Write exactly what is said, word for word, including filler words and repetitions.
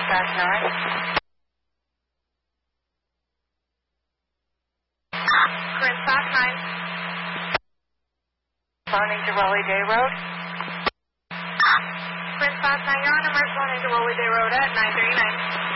Dispatch nine. Chris five nine. Responding to Raleigh Day Road. Chris five nine, you're on emergency responding to Raleigh Day Road at nine thirty-nine.